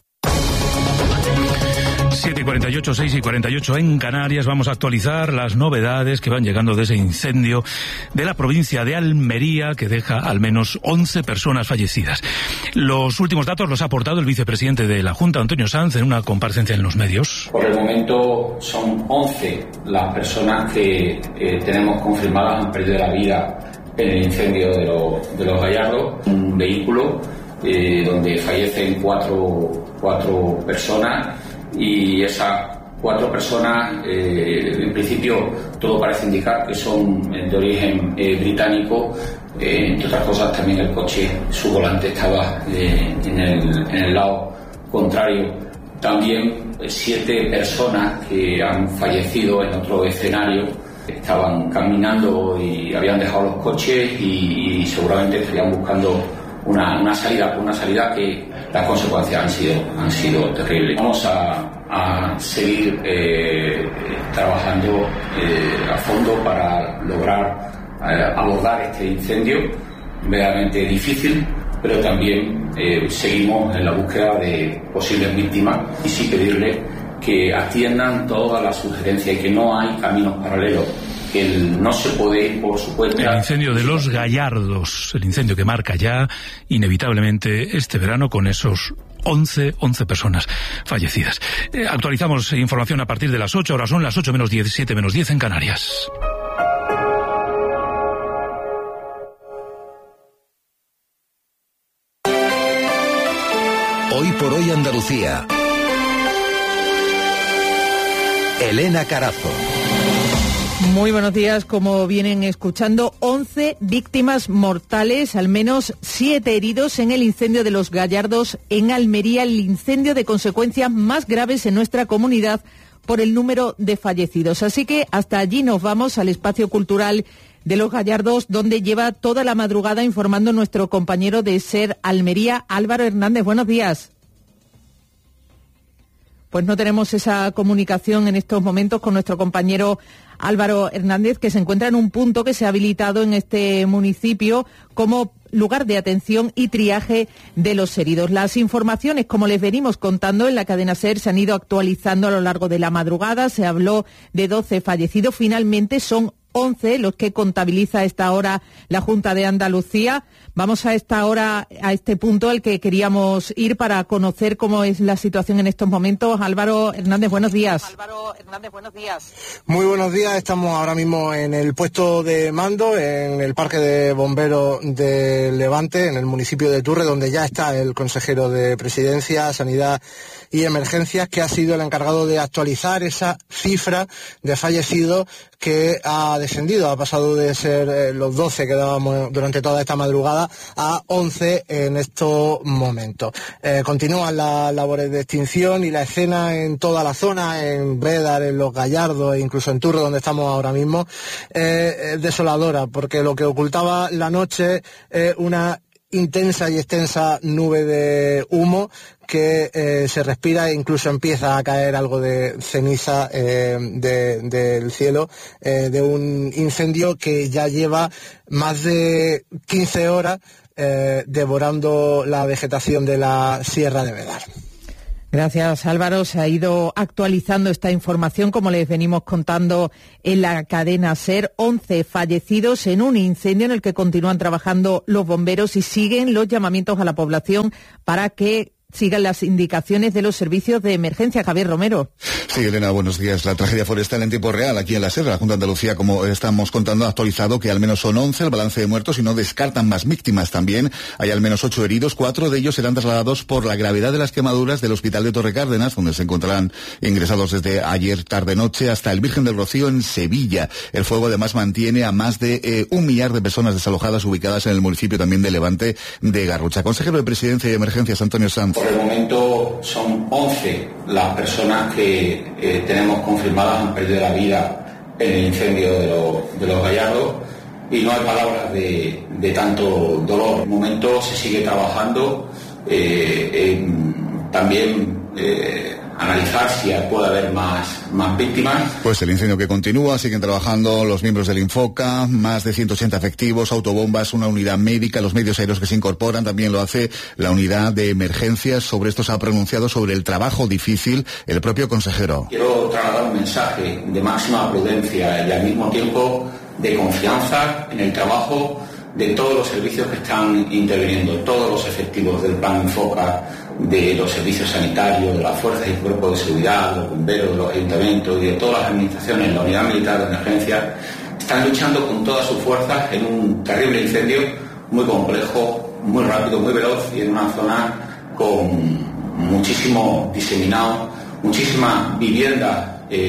siete y cuarenta y ocho, seis y cuarenta y ocho en Canarias. Vamos a actualizar las novedades que van llegando de ese incendio de la provincia de Almería que deja al menos once personas fallecidas. Los últimos datos los ha aportado el vicepresidente de la Junta, Antonio Sanz, en una comparecencia en los medios. Por el momento son once las personas que eh, tenemos confirmadas han perdido la vida en el incendio de, lo, de los Gallardos. Un vehículo eh, donde fallecen cuatro, cuatro personas. Y esas cuatro personas, eh, en principio, todo parece indicar que son de origen eh, británico. Eh, entre otras cosas, también el coche, su volante estaba eh, en, el, en el lado contrario. También eh, siete personas que han fallecido en otro escenario. Estaban caminando y habían dejado los coches y, y seguramente estarían buscando una, una salida, una salida que las consecuencias han sido, han sido terribles. Vamos a, a seguir eh, trabajando eh, a fondo para lograr eh, abordar este incendio, verdaderamente difícil, pero también eh, seguimos en la búsqueda de posibles víctimas y sí pedirle que atiendan todas las sugerencias y que no hay caminos paralelos. El no se puede ir por su cuenta. El incendio de los Gallardos, el incendio que marca ya inevitablemente este verano con esos once, once personas fallecidas. Eh, actualizamos información a partir de las ocho, ahora son las ocho menos diez, siete menos diez en Canarias. Hoy por hoy Andalucía. Elena Carazo. Muy buenos días. Como vienen escuchando, once víctimas mortales, al menos siete heridos en el incendio de los Gallardos en Almería, el incendio de consecuencias más graves en nuestra comunidad por el número de fallecidos. Así que hasta allí nos vamos, al espacio cultural de los Gallardos, donde lleva toda la madrugada informando nuestro compañero de SER Almería, Álvaro Hernández. Buenos días. Pues no tenemos esa comunicación en estos momentos con nuestro compañero Álvaro Hernández, que se encuentra en un punto que se ha habilitado en este municipio como lugar de atención y triaje de los heridos. Las informaciones, como les venimos contando en la cadena SER, se han ido actualizando a lo largo de la madrugada. Se habló de doce fallecidos, finalmente son once los que contabiliza a esta hora la Junta de Andalucía. Vamos a esta hora, a este punto al que queríamos ir para conocer cómo es la situación en estos momentos. Álvaro Hernández, buenos días. Álvaro Hernández, buenos días. Muy buenos días, estamos ahora mismo en el puesto de mando, en el Parque de Bomberos de Levante, en el municipio de Turre, donde ya está el consejero de Presidencia, Sanidad y Emergencias, que ha sido el encargado de actualizar esa cifra de fallecidos que ha descendido, ha pasado de ser eh, los doce que dábamos durante toda esta madrugada a once en estos momentos. Eh, continúan las labores de extinción y la escena en toda la zona, en Bédar, en Los Gallardos e incluso en Turre, donde estamos ahora mismo, eh, es desoladora, porque lo que ocultaba la noche es una intensa y extensa nube de humo que eh, se respira e incluso empieza a caer algo de ceniza eh, de, del cielo, eh, de un incendio que ya lleva más de quince horas eh, devorando la vegetación de la Sierra de Bédar. Gracias, Álvaro. Se ha ido actualizando esta información, como les venimos contando en la cadena SER. once fallecidos en un incendio en el que continúan trabajando los bomberos y siguen los llamamientos a la población para que sigan las indicaciones de los servicios de emergencia. Javier Romero. Sí, Elena, buenos días. La tragedia forestal en tiempo real aquí en la Sierra, la Junta de Andalucía, como estamos contando, ha actualizado que al menos son once el balance de muertos y no descartan más víctimas también. Hay al menos ocho heridos, cuatro de ellos serán trasladados por la gravedad de las quemaduras del Hospital de Torre Cárdenas, donde se encontrarán ingresados desde ayer tarde-noche hasta el Virgen del Rocío en Sevilla. El fuego además mantiene a más de eh, un millar de personas desalojadas ubicadas en el municipio también de Levante de Garrucha. Consejero de Presidencia y Emergencias, Antonio Sanz. Por el momento son once las personas que eh, tenemos confirmadas han perdido la vida en el incendio de, lo, de Los Gallardos y no hay palabras de, de tanto dolor. En el momento se sigue trabajando eh, en también eh, analizar si puede haber más, más víctimas. Pues el incendio que continúa, siguen trabajando los miembros del Infoca, más de ciento ochenta efectivos, autobombas, una unidad médica, los medios aéreos que se incorporan, también lo hace la unidad de emergencias. Sobre esto se ha pronunciado sobre el trabajo difícil el propio consejero. Quiero trasladar un mensaje de máxima prudencia y al mismo tiempo de confianza en el trabajo de todos los servicios que están interviniendo, todos los efectivos del Plan Infoca, de los servicios sanitarios, de las fuerzas y cuerpos de seguridad, de los bomberos, de los ayuntamientos y de todas las administraciones, la unidad militar de emergencia, están luchando con todas sus fuerzas en un terrible incendio muy complejo, muy rápido, muy veloz y en una zona con muchísimo diseminado, muchísimas viviendas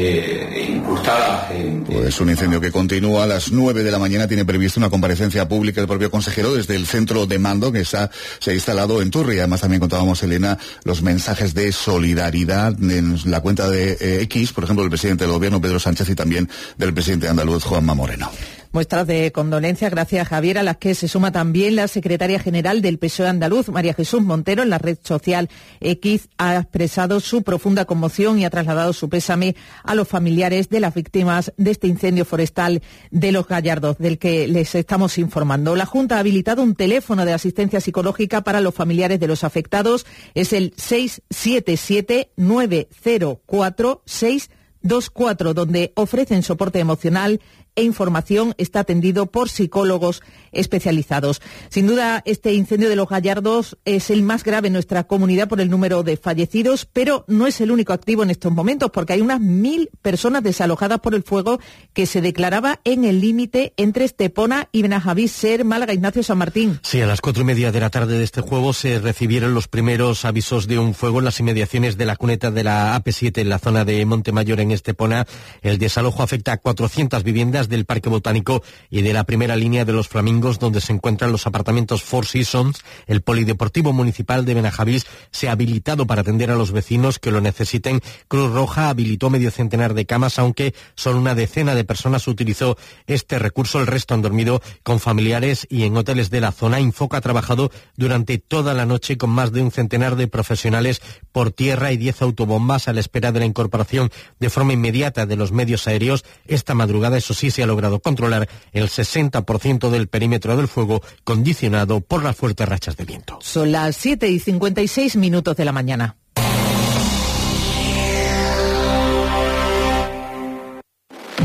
Eh, incrustadas en... Pues un incendio que continúa. A las nueve de la mañana tiene previsto una comparecencia pública el propio consejero desde el centro de mando que está, se ha instalado en Turre. Y además también contábamos, Elena, los mensajes de solidaridad en la cuenta de eh, X, por ejemplo, del presidente del gobierno, Pedro Sánchez, y también del presidente andaluz, Juanma Moreno. Muestras de condolencia, gracias Javier, a las que se suma también la secretaria general del P S O E andaluz, María Jesús Montero. En la red social X ha expresado su profunda conmoción y ha trasladado su pésame a los familiares de las víctimas de este incendio forestal de Los Gallardos, del que les estamos informando. La Junta ha habilitado un teléfono de asistencia psicológica para los familiares de los afectados. Es el seis siete siete nueve cero cuatro seis dos cuatro, donde ofrecen soporte emocional e información. Está atendido por psicólogos especializados. Sin duda, este incendio de Los Gallardos es el más grave en nuestra comunidad por el número de fallecidos, pero no es el único activo en estos momentos, porque hay unas mil personas desalojadas por el fuego que se declaraba en el límite entre Estepona y Benajavís, Ser, Málaga. Ignacio San Martín. Sí, a las cuatro y media de la tarde de este jueves se recibieron los primeros avisos de un fuego en las inmediaciones de la cuneta de la A P siete en la zona de Montemayor, en Estepona. El desalojo afecta a cuatrocientas viviendas del Parque Botánico y de la primera línea de los Flamingos, donde se encuentran los apartamentos Four Seasons. El Polideportivo Municipal de Benajavís se ha habilitado para atender a los vecinos que lo necesiten. Cruz Roja habilitó medio centenar de camas, aunque solo una decena de personas utilizó este recurso. El resto han dormido con familiares y en hoteles de la zona. Infoca ha trabajado durante toda la noche con más de un centenar de profesionales por tierra y diez autobombas a la espera de la incorporación de forma inmediata de los medios aéreos. Esta madrugada, eso sí, se ha logrado controlar el sesenta por ciento del perímetro del fuego, condicionado por las fuertes rachas de viento. Son las siete y cincuenta y seis minutos de la mañana. Si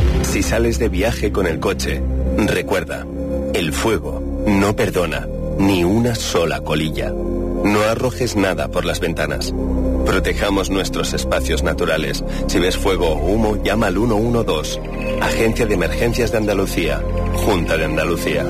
sales de viaje con el coche, recuerda, el fuego no perdona ni una sola colilla. No arrojes nada por las ventanas. Protejamos nuestros espacios naturales. Si ves fuego o humo, llama al uno uno dos. Agencia de Emergencias de Andalucía. Junta de Andalucía.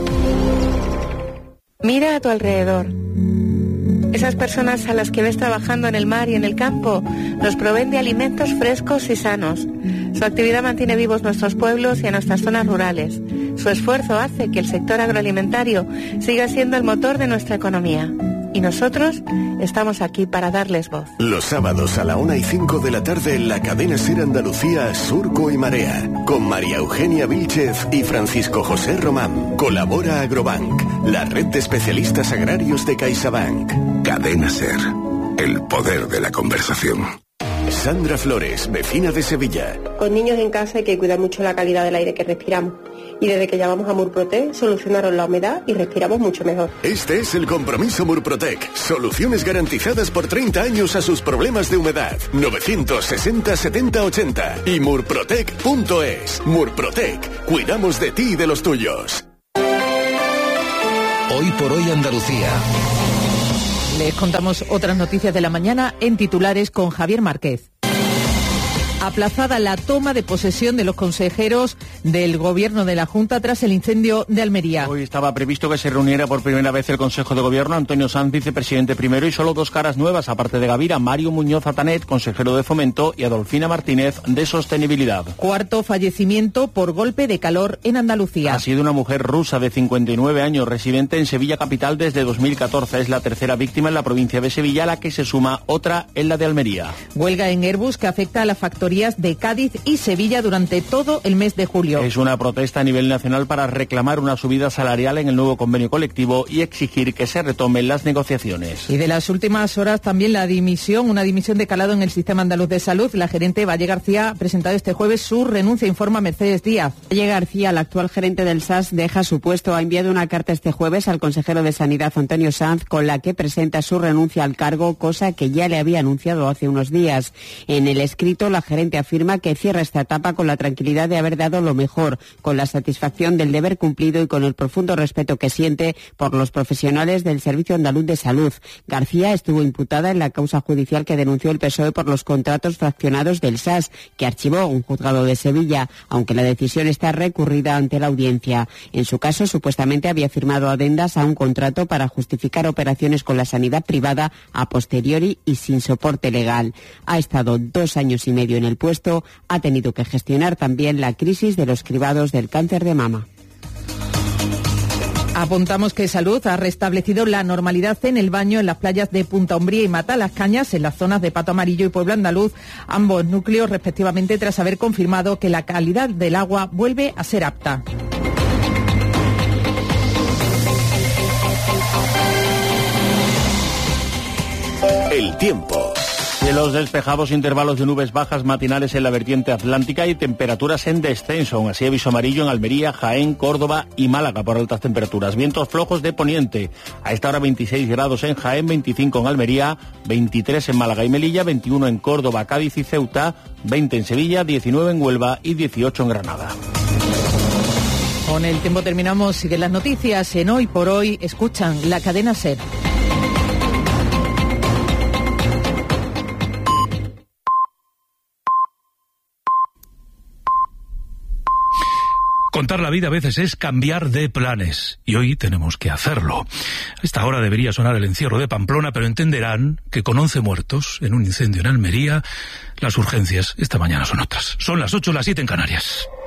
Mira a tu alrededor. Esas personas a las que ves trabajando en el mar y en el campo nos proveen de alimentos frescos y sanos. Su actividad mantiene vivos nuestros pueblos y a nuestras zonas rurales. Su esfuerzo hace que el sector agroalimentario siga siendo el motor de nuestra economía. Y nosotros estamos aquí para darles voz. Los sábados a la una y cinco de la tarde en la cadena SER Andalucía, Surco y Marea, con María Eugenia Vílchez y Francisco José Román. Colabora Agrobank, la red de especialistas agrarios de CaixaBank. Cadena SER, el poder de la conversación. Sandra Flores, vecina de Sevilla. Con niños en casa hay que cuidar mucho la calidad del aire que respiramos. Y desde que llamamos a Murprotec solucionaron la humedad y respiramos mucho mejor. Este es el compromiso Murprotec. Soluciones garantizadas por treinta años a sus problemas de humedad. novecientos sesenta setenta ochenta y murprotec punto es. Murprotec. Cuidamos de ti y de los tuyos. Hoy por hoy Andalucía. Les contamos otras noticias de la mañana en titulares con Javier Márquez. Aplazada la toma de posesión de los consejeros del Gobierno de la Junta tras el incendio de Almería. Hoy estaba previsto que se reuniera por primera vez el Consejo de Gobierno, Antonio Sanz, vicepresidente primero, y solo dos caras nuevas, aparte de Gavira, Mario Muñoz Atanet, consejero de Fomento, y Adolfina Martínez, de Sostenibilidad. Cuarto fallecimiento por golpe de calor en Andalucía. Ha sido una mujer rusa de cincuenta y nueve años, residente en Sevilla capital desde dos mil catorce. Es la tercera víctima en la provincia de Sevilla, a la que se suma otra en la de Almería. Huelga en Airbus que afecta a la factoría de Cádiz y Sevilla durante todo el mes de julio. Es una protesta a nivel nacional para reclamar una subida salarial en el nuevo convenio colectivo y exigir que se retomen las negociaciones. Y de las últimas horas también la dimisión, una dimisión de calado en el Sistema Andaluz de Salud. La gerente Valle García ha presentado este jueves su renuncia, informa Mercedes Díaz. Valle García, la actual gerente del S A S, deja su puesto. Ha enviado una carta este jueves al consejero de Sanidad, Antonio Sanz, con la que presenta su renuncia al cargo, cosa que ya le había anunciado hace unos días. En el escrito, la gerente afirma que cierra esta etapa con la tranquilidad de haber dado lo mejor, con la satisfacción del deber cumplido y con el profundo respeto que siente por los profesionales del Servicio Andaluz de Salud. García estuvo imputada en la causa judicial que denunció el P S O E por los contratos fraccionados del S A S, que archivó un juzgado de Sevilla, aunque la decisión está recurrida ante la audiencia. En su caso, supuestamente había firmado adendas a un contrato para justificar operaciones con la sanidad privada a posteriori y sin soporte legal. Ha estado dos años y medio en el puesto. Ha tenido que gestionar también la crisis de los cribados del cáncer de mama. Apuntamos que Salud ha restablecido la normalidad en el baño en las playas de Punta Umbría y Matalascañas, en las zonas de Pato Amarillo y Pueblo Andaluz, ambos núcleos respectivamente, tras haber confirmado que la calidad del agua vuelve a ser apta. El tiempo. Cielos despejados, intervalos de nubes bajas matinales en la vertiente atlántica y temperaturas en descenso. Aún así, aviso amarillo en Almería, Jaén, Córdoba y Málaga por altas temperaturas. Vientos flojos de poniente. A esta hora veintiséis grados en Jaén, veinticinco en Almería, veintitrés en Málaga y Melilla, veintiuno en Córdoba, Cádiz y Ceuta, veinte en Sevilla, diecinueve en Huelva y dieciocho en Granada. Con el tiempo terminamos. Siguen las noticias en Hoy por Hoy. Escuchan la cadena SER. Contar la vida a veces es cambiar de planes, y hoy tenemos que hacerlo. A esta hora debería sonar el encierro de Pamplona, pero entenderán que con once muertos en un incendio en Almería, las urgencias esta mañana son otras. Son las ocho, las siete en Canarias.